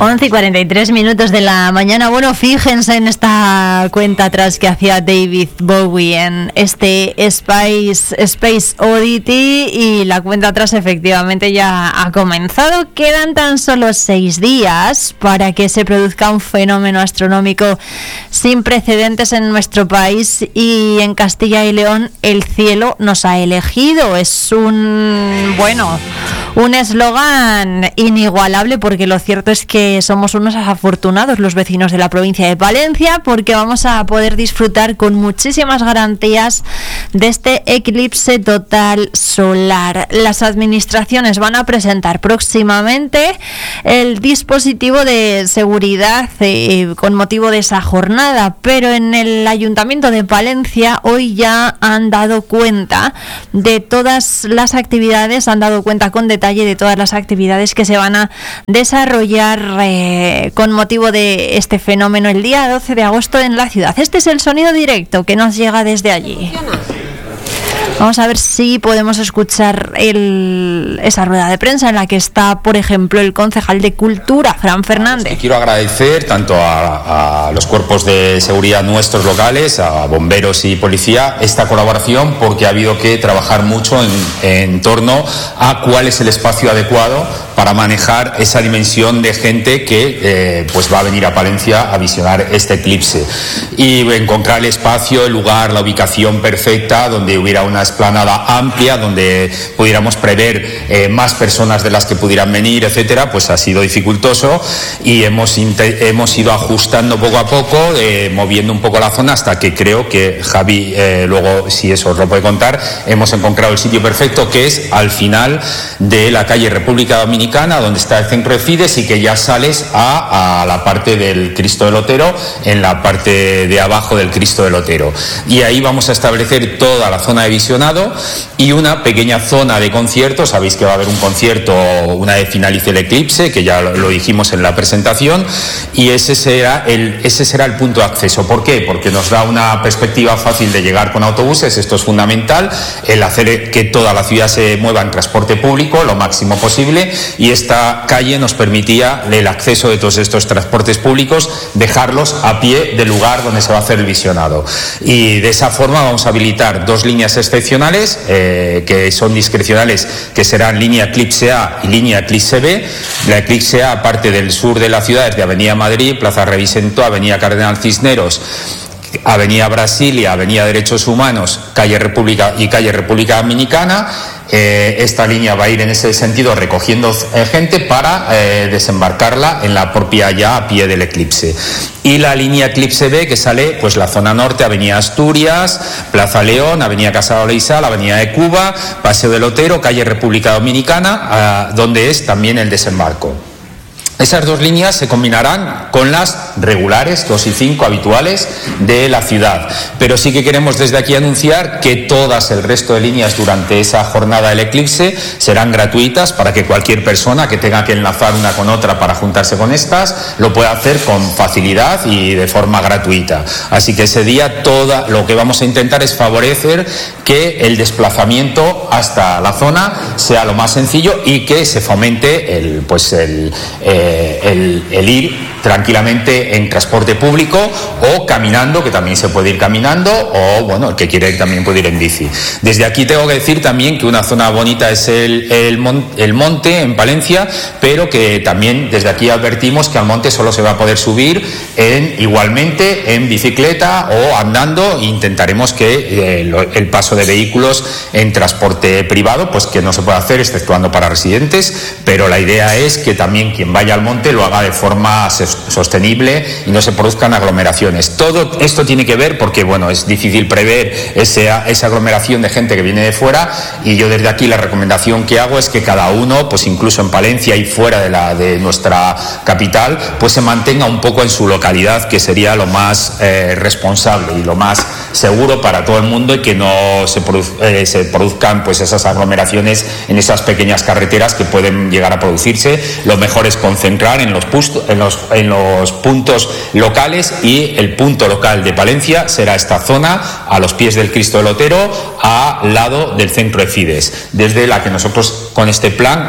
11:43 de la mañana. Bueno, fíjense en esta cuenta atrás que hacía David Bowie en este Space Oddity, y la cuenta atrás efectivamente ya ha comenzado. Quedan tan solo 6 días para que se produzca un fenómeno astronómico sin precedentes en nuestro país, y en Castilla y León el cielo nos ha elegido. Es un eslogan inigualable, porque lo cierto es que somos unos afortunados los vecinos de la provincia de Palencia, porque vamos a poder disfrutar con muchísimas garantías de este eclipse total solar. Las administraciones van a presentar próximamente el dispositivo de seguridad con motivo de esa jornada, pero en el Ayuntamiento de Palencia hoy ya han dado cuenta de todas las actividades, han dado cuenta con detalle de todas las actividades que se van a desarrollar con motivo de este fenómeno el día 12 de agosto en la ciudad. Este es el sonido directo que nos llega desde allí. Vamos a ver si podemos escuchar esa rueda de prensa en la que está, por ejemplo, el concejal de Cultura, Fran Fernández. Quiero agradecer tanto a los cuerpos de seguridad nuestros locales, a bomberos y policía, esta colaboración, porque ha habido que trabajar mucho en torno a cuál es el espacio adecuado para manejar esa dimensión de gente que pues va a venir a Palencia a visionar este eclipse, y encontrar el espacio, el lugar, la ubicación perfecta, donde hubiera una explanada amplia, donde pudiéramos prever más personas de las que pudieran venir, etcétera. Pues ha sido dificultoso, y hemos ido ajustando poco a poco, moviendo un poco la zona, hasta que creo que Javi luego, si eso os lo puede contar, hemos encontrado el sitio perfecto, que es al final de la calle República Dominicana, donde está el centro de Fides, y que ya sales a la parte del Cristo del Otero, en la parte de abajo del Cristo del Otero, y ahí vamos a establecer toda la zona de visionado y una pequeña zona de conciertos. Sabéis que va a haber un concierto una vez finalice el eclipse, que ya lo dijimos en la presentación, y ese será el punto de acceso. ¿Por qué? Porque nos da una perspectiva fácil de llegar con autobuses. Esto es fundamental, el hacer que toda la ciudad se mueva en transporte público lo máximo posible, y esta calle nos permitía el acceso de todos estos transportes públicos, dejarlos a pie del lugar donde se va a hacer el visionado, y de esa forma vamos a habilitar 2 líneas excepcionales que son discrecionales, que serán línea Eclipse A y línea Eclipse B. La Eclipse A parte del sur de la ciudad, desde Avenida Madrid, Plaza Revisentó, Avenida Cardenal Cisneros, Avenida Brasilia, Avenida Derechos Humanos, Calle República y Calle República Dominicana. Esta línea va a ir en ese sentido, recogiendo gente para desembarcarla en la propia ya a pie del eclipse. Y la línea Eclipse B, que sale pues la zona norte, Avenida Asturias, Plaza León, Avenida Casado Leisal, Avenida de Cuba, Paseo del Otero, Calle República Dominicana, donde es también el desembarco. Esas 2 líneas se combinarán con las regulares 2 y 5 habituales de la ciudad, pero sí que queremos desde aquí anunciar que todas el resto de líneas durante esa jornada del eclipse serán gratuitas, para que cualquier persona que tenga que enlazar una con otra para juntarse con estas lo pueda hacer con facilidad y de forma gratuita. Así que ese día lo que vamos a intentar es favorecer que el desplazamiento hasta la zona sea lo más sencillo, y que se fomente el ir tranquilamente en transporte público o caminando, que también se puede ir caminando, o bueno, el que quiere también puede ir en bici. Desde aquí tengo que decir también que una zona bonita es el monte en Palencia, pero que también desde aquí advertimos que al monte solo se va a poder subir igualmente en bicicleta o andando. Intentaremos que el paso de vehículos en transporte privado pues que no se puede hacer, exceptuando para residentes, pero la idea es que también quien vaya al monte lo haga de forma sostenible y no se produzcan aglomeraciones. Todo esto tiene que ver porque bueno, es difícil prever esa aglomeración de gente que viene de fuera, y yo desde aquí la recomendación que hago es que cada uno, pues incluso en Palencia y fuera de nuestra capital, pues se mantenga un poco en su localidad, que sería lo más responsable y lo más seguro para todo el mundo, y que no se produzcan pues esas aglomeraciones en esas pequeñas carreteras que pueden llegar a producirse. Lo mejor es concentrar en los puntos locales, y el punto local de Palencia será esta zona a los pies del Cristo del Otero, al lado del centro de Fides, desde la que nosotros con este plan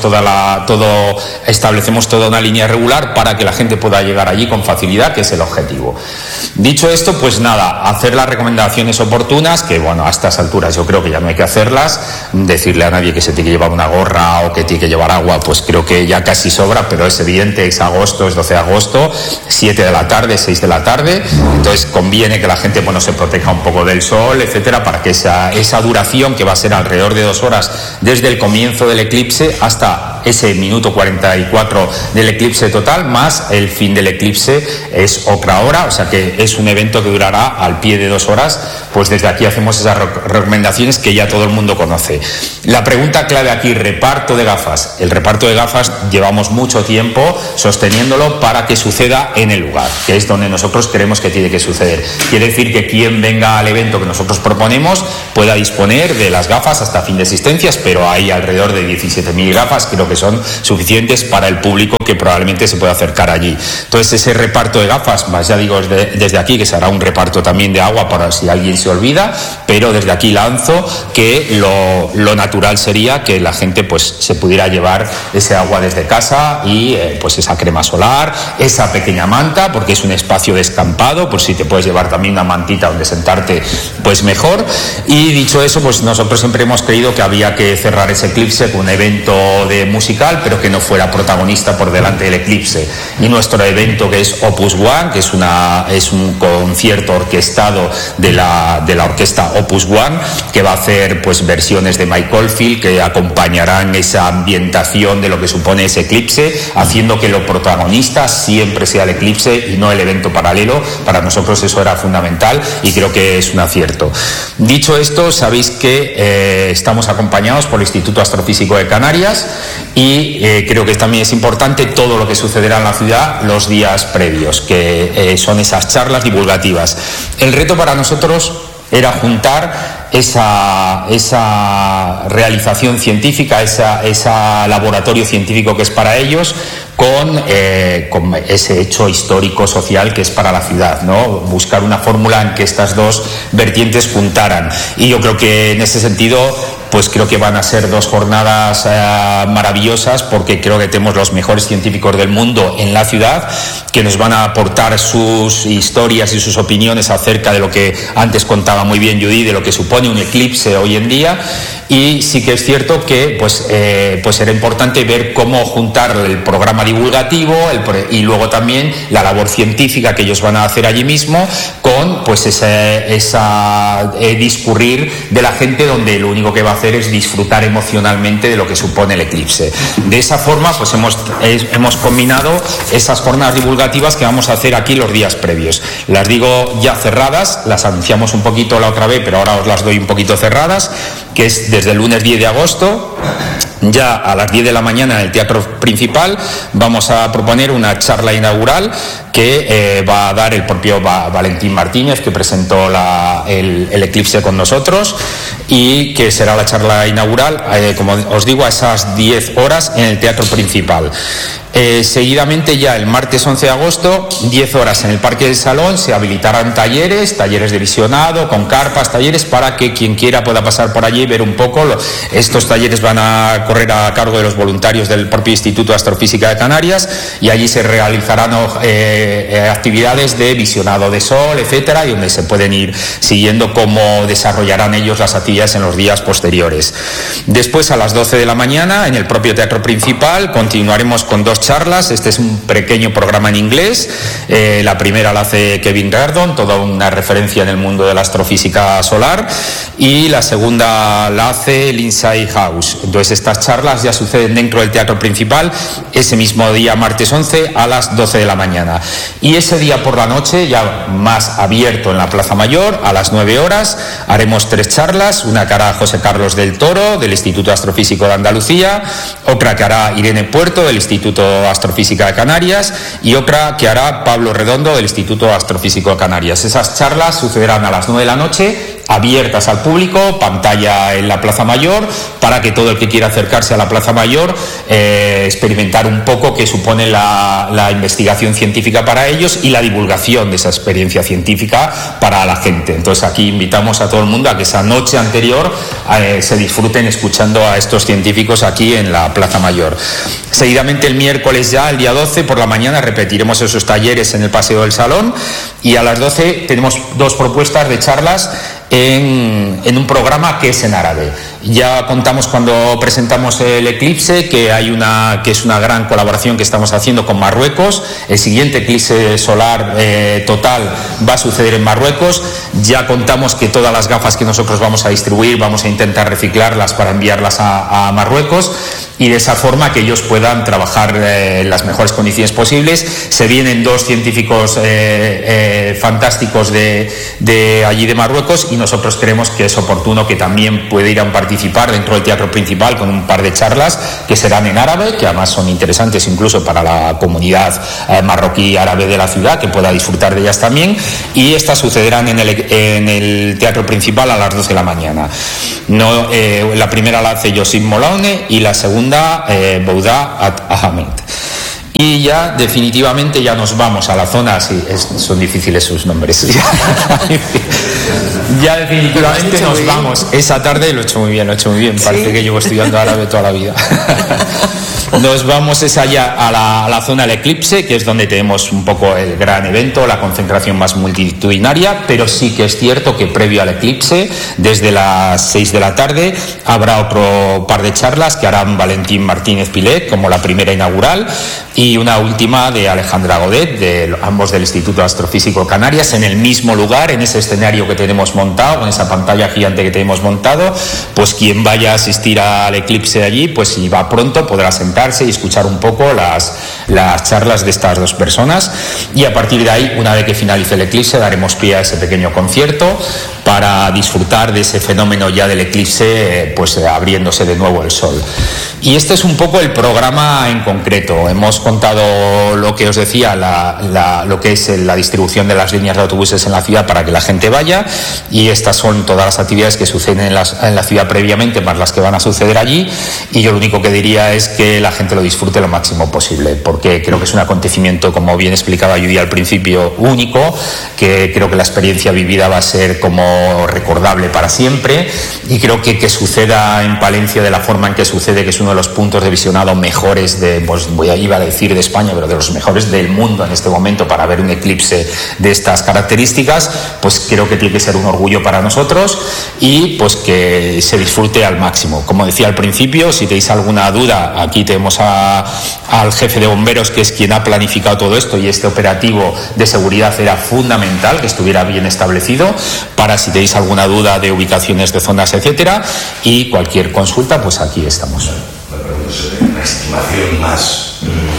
establecemos toda una línea regular para que la gente pueda llegar allí con facilidad, que es el objetivo. Dicho esto, pues nada, hacer las recomendaciones oportunas, que bueno, a estas alturas yo creo que ya no hay que hacerlas. Decirle a nadie que se tiene que llevar una gorra o que tiene que llevar agua, pues creo que ya casi sobra, pero es evidente, es agosto, es 12 de agosto, 7 de la tarde, 6 de la tarde, entonces conviene que la gente, bueno, se proteja un poco del sol, etcétera, para que esa duración, que va a ser alrededor de 2 horas desde el comienzo del eclipse hasta ese minuto 44 del eclipse total, más el fin del eclipse, es otra hora, o sea que es un evento que durará al pie de 2 horas, pues desde aquí hacemos esas recomendaciones que ya todo el mundo conoce. La pregunta clave aquí, reparto de gafas. El reparto de gafas llevamos mucho tiempo sosteniéndolo para que suceda en el lugar, que es donde nosotros creemos que tiene que suceder. Quiere decir que quien venga al evento que nosotros proponemos pueda disponer de las gafas hasta fin de existencias, pero hay alrededor de 17.000 gafas, creo que son suficientes para el público que probablemente se pueda acercar allí. Entonces ese reparto de gafas, más ya digo desde aquí que se hará un reparto también de agua para si alguien se olvida, pero desde aquí lanzo que lo natural sería que la gente pues se pudiera llevar ese agua desde casa y pues esa crema solar, esa pequeña manta, porque es un espacio descampado, pues si te puedes llevar también una mantita donde sentarte, pues mejor. Y dicho eso, pues nosotros siempre hemos creído que había que cerrar ese eclipse con un evento musical, pero que no fuera protagonista por delante del eclipse. Y nuestro evento, que es Opus One, que es un concierto orquestado de la orquesta Opus One, que va a hacer pues versiones de Mike Oldfield que acompañarán esa ambientación de lo que supone ese eclipse, haciendo que lo protagonista siempre sea el eclipse y no el evento paralelo. Para nosotros eso era fundamental y creo que es un acierto. Dicho esto, sabéis que estamos acompañados por el Instituto Astrofísico de Canarias y creo que también es importante todo lo que sucederá en la ciudad los días previos, que son esas charlas divulgativas. El reto para nosotros era juntar esa realización científica, ese laboratorio científico que es para ellos, con ese hecho histórico social que es para la ciudad, ¿no? Buscar una fórmula en que estas dos vertientes juntaran. Y yo creo que en ese sentido, pues creo que van a ser 2 jornadas maravillosas, porque creo que tenemos los mejores científicos del mundo en la ciudad, que nos van a aportar sus historias y sus opiniones acerca de lo que antes contaba muy bien Judy, de lo que supone un eclipse hoy en día. Y sí que es cierto que pues era importante ver cómo juntar el programa divulgativo y luego también la labor científica que ellos van a hacer allí mismo con pues esa discurrir de la gente, donde lo único que va a hacer es disfrutar emocionalmente de lo que supone el eclipse. De esa forma pues hemos combinado esas jornadas divulgativas que vamos a hacer aquí los días previos. Las digo ya cerradas, las anunciamos un poquito la otra vez, pero ahora os las doy un poquito cerradas, que es desde el lunes 10 de agosto, ya a las 10 de la mañana en el Teatro Principal, vamos a proponer una charla inaugural que va a dar el propio Valentín Martínez, que presentó el eclipse con nosotros, y que será la charla inaugural, como os digo, a esas 10 horas en el Teatro Principal. Seguidamente, ya el martes 11 de agosto, 10 horas en el Parque del Salón, se habilitarán talleres de visionado, con carpas, talleres para que quien quiera pueda pasar por allí y ver un poco. Estos talleres van a correr a cargo de los voluntarios del propio Instituto de Astrofísica de Canarias, y allí se realizarán actividades de visionado de sol, etcétera, y donde se pueden ir siguiendo cómo desarrollarán ellos las actividades en los días posteriores. Después, a las 12 de la mañana, en el propio Teatro Principal, continuaremos con 2 charlas. Este es un pequeño programa en inglés. La primera la hace Kevin Reardon, toda una referencia en el mundo de la astrofísica solar, y la segunda la hace Lindsay House. Entonces estas charlas ya suceden dentro del Teatro Principal ese mismo día, martes 11, a las 12 de la mañana. Y ese día por la noche, ya más abierto en la Plaza Mayor, a las 9 horas, haremos 3 charlas, una que hará José Carlos del Toro, del Instituto Astrofísico de Andalucía, otra que hará Irene Puerto, del Instituto Astrofísica de Canarias, y otra que hará Pablo Redondo, del Instituto Astrofísico de Canarias. Esas charlas sucederán a las 9 de la noche abiertas al público, pantalla en la Plaza Mayor, para que todo el que quiera acercarse a la Plaza Mayor experimentar un poco qué supone la investigación científica para ellos y la divulgación de esa experiencia científica para la gente. Entonces aquí invitamos a todo el mundo a que esa noche anterior se disfruten escuchando a estos científicos aquí en la Plaza Mayor. Seguidamente el miércoles ya, el día 12, por la mañana repetiremos esos talleres en el Paseo del Salón, y a las 12 tenemos 2 propuestas de charlas en un programa que es en árabe. Ya contamos cuando presentamos el eclipse que es una gran colaboración que estamos haciendo con Marruecos. El siguiente eclipse solar total va a suceder en Marruecos. Ya contamos que todas las gafas que nosotros vamos a distribuir vamos a intentar reciclarlas para enviarlas a Marruecos, y de esa forma que ellos puedan trabajar en las mejores condiciones posibles. Se vienen 2 científicos fantásticos de allí de Marruecos, y nosotros creemos que es oportuno que también puedan participar dentro del teatro principal con un par de charlas que serán en árabe, que además son interesantes incluso para la comunidad marroquí árabe de la ciudad, que pueda disfrutar de ellas también, y estas sucederán en el teatro principal a las 12 de la mañana. La primera la hace Josip Molone y la segunda Bouda Ahmed. Y ya definitivamente ya nos vamos a la zona, son difíciles sus nombres. Ya definitivamente nos vamos. Esa tarde lo he hecho muy bien, parece que llevo estudiando árabe toda la vida. Nos vamos allá a la zona del eclipse, que es donde tenemos un poco el gran evento, la concentración más multitudinaria, pero sí que es cierto que previo al eclipse, desde las 6 de la tarde, habrá otro par de charlas que harán Valentín Martínez Pilet, como la primera inaugural, y una última de Alejandra Godet, ambos del Instituto Astrofísico Canarias, en el mismo lugar, en ese escenario que tenemos montado, con esa pantalla gigante que tenemos montado. Pues quien vaya a asistir al eclipse allí, pues si va pronto podrá sentarse y escuchar un poco las charlas de estas 2 personas, y a partir de ahí, una vez que finalice el eclipse, daremos pie a ese pequeño concierto para disfrutar de ese fenómeno ya del eclipse, pues abriéndose de nuevo el sol. Y este es un poco el programa en concreto. Hemos contado lo que os decía, lo que es la distribución de las líneas de autobuses en la ciudad para que la gente vaya, y estas son todas las actividades que suceden en la ciudad previamente, más las que van a suceder allí. Y yo lo único que diría es que la gente lo disfrute lo máximo posible, porque creo que es un acontecimiento, como bien explicaba Judy al principio, único, que creo que la experiencia vivida va a ser como recordable para siempre, y creo que suceda en Palencia de la forma en que sucede, que es uno de los puntos de visionado mejores iba a decir de España, pero de los mejores del mundo en este momento para ver un eclipse de estas características, pues creo que tiene que ser un orgullo para nosotros, y pues que se disfrute al máximo. Como decía al principio, si tenéis alguna duda, aquí tenemos al jefe de bomberos, que es quien ha planificado todo esto, y este operativo de seguridad era fundamental que estuviera bien establecido, para si tenéis alguna duda de ubicaciones de zonas, etcétera, y cualquier consulta, pues aquí estamos. Una estimación más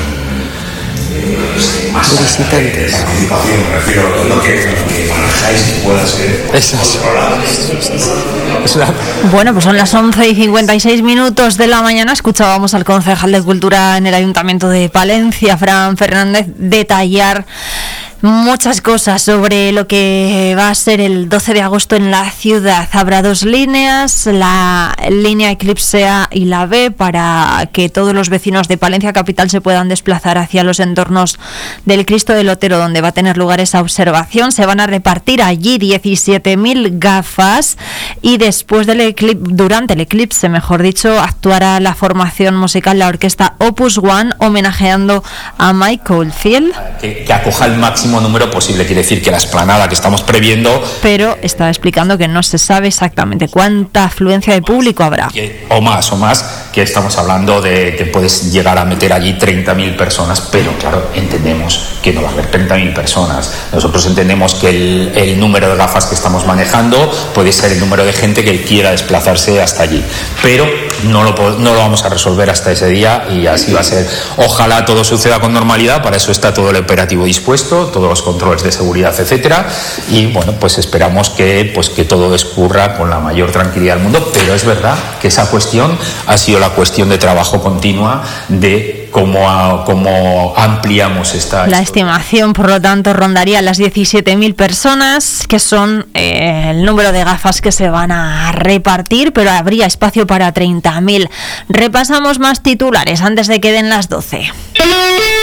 visitante. La participación, me refiero a todo lo que manejáis que pueda ser controlado. Bueno, pues son las 11:56 de la mañana. Escuchábamos al concejal de Cultura en el Ayuntamiento de Palencia, Fran Fernández, detallar muchas cosas sobre lo que va a ser el 12 de agosto en la ciudad. Habrá 2 líneas, la línea Eclipse A y la B, para que todos los vecinos de Palencia Capital se puedan desplazar hacia los entornos del Cristo del Otero, donde va a tener lugar esa observación. Se van a repartir allí 17.000 gafas, y después del durante el eclipse, mejor dicho, actuará la formación musical, la orquesta Opus One, homenajeando a Mike Oldfield. Que acoja el máximo número posible, quiere decir que la explanada que estamos previendo... Pero estaba explicando que no se sabe exactamente cuánta afluencia de público habrá. O más, que estamos hablando de que puedes llegar a meter allí 30.000 personas, pero claro, entendemos que no va a haber 30.000 personas. Nosotros entendemos que el número de gafas que estamos manejando puede ser el número de gente que quiera desplazarse hasta allí, pero no lo vamos a resolver hasta ese día, y así va a ser. Ojalá todo suceda con normalidad, para eso está todo el operativo dispuesto, todos los controles de seguridad, etcétera, y bueno, pues esperamos que todo discurra con la mayor tranquilidad del mundo, pero es verdad que esa cuestión ha sido la cuestión de trabajo continua de cómo ampliamos esta... La estimación, por lo tanto, rondaría las 17.000 personas, que son el número de gafas que se van a repartir, pero habría espacio para 30.000. Repasamos más titulares antes de que den las 12.